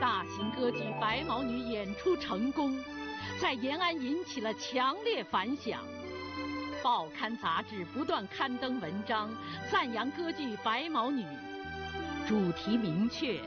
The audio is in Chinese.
大型歌剧《白毛女》演出成功，在延安引起了强烈反响。报刊杂志不断刊登文章，赞扬歌剧《白毛女》，主题明确，